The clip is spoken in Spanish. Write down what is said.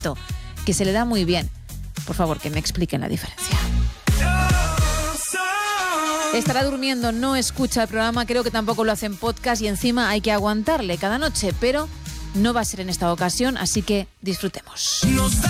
que se le da muy bien. Por favor, que me expliquen la diferencia. Estará durmiendo, no escucha el programa, creo que tampoco lo hace en podcast y encima hay que aguantarle cada noche, pero no va a ser en esta ocasión, así que disfrutemos.